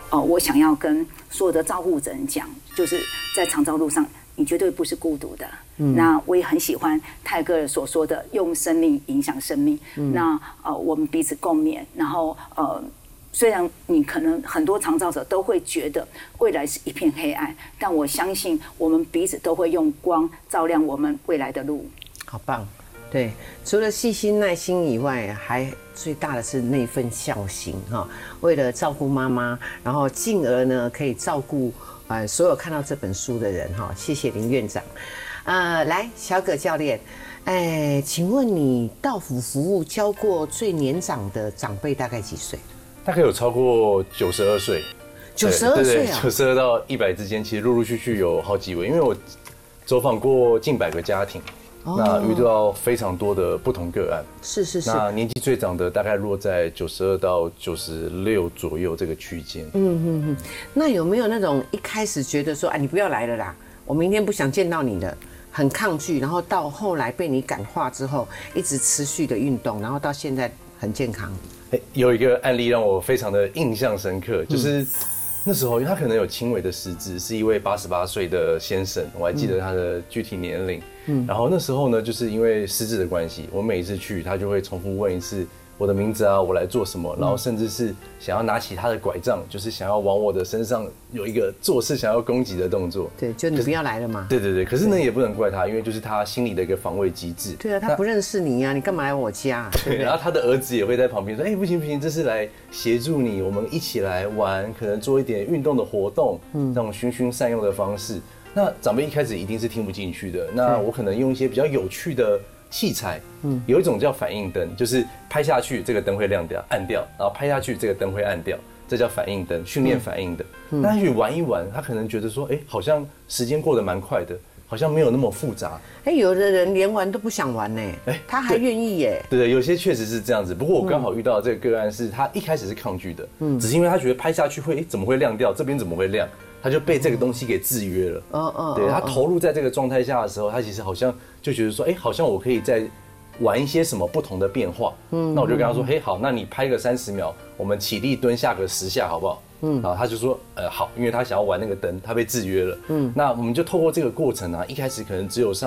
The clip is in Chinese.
我想要跟所有的照顾者讲，就是在长照路上，你绝对不是孤独的。那我也很喜欢泰戈尔所说的“用生命影响生命”。那我们彼此共勉，然后虽然你可能很多长照者都会觉得未来是一片黑暗，但我相信我们彼此都会用光照亮我们未来的路。 好棒！对，除了细心耐心以外，还最大的是那份孝心哈。为了照顾妈妈，然后进而呢可以照顾所有看到这本书的人哈。谢谢林院长。来，小葛教练，请问你到府服务教过最年长的长辈大概几岁？ 大概有超过92岁。 92岁啊 ，92到100之间，其实陆陆续续有好几位，因为我走访过近100个家庭。那遇到非常多的不同个案， 是。 那年纪最长的大概落在92到96左右这个区间。 那有没有那种一开始觉得说，你不要来了啦，我明天不想见到你了，很抗拒，然后到后来被你感化之后，一直持续的运动，然后到现在很健康？ 有一个案例让我非常的印象深刻，就是那时候，因为他可能有轻微的失智，是一位88岁的先生，我还记得他的具体年龄。然后那时候呢，就是因为失智的关系，我每一次去，他就会重复问一次我的名字啊，我来做什么，然后甚至是想要拿起他的拐杖，就是想要往我的身上有一个做事想要攻击的动作。 对，就你不要来了嘛。 对。可是呢，也不能怪他，因为就是他心里的一个防卫机制。 对啊，他不认识你呀，你干嘛来我家？ 对，然后他的儿子也会在旁边说：“不行，这是来协助你，我们一起来玩，可能做一点运动的活动，这种循循善诱的方式。”那长辈一开始一定是听不进去的。那我可能用一些比较有趣的器材，有一种叫反应灯，就是拍下去这个灯会亮掉、暗掉，然后拍下去这个灯会暗掉，这叫反应灯，训练反应的。那他去玩一玩，他可能觉得说，好像时间过得蛮快的，好像没有那么复杂。 有的人连玩都不想玩呢，他还愿意耶。 对，有些确实是这样子。不过我刚好遇到这个个案是，他一开始是抗拒的，只是因为他觉得拍下去会，怎么会亮掉？这边怎么会亮？他就被这个东西给制约了。对，他投入在这个状态下的时候，他其实好像就觉得说，好像我可以再玩一些什么不同的变化。那我就跟他说，好，那你拍个30秒，我们起立蹲下个10下，好不好？然后他就说，好，因为他想要玩那个灯，他被制约了。那我们就透过这个过程啊，一开始可能只有上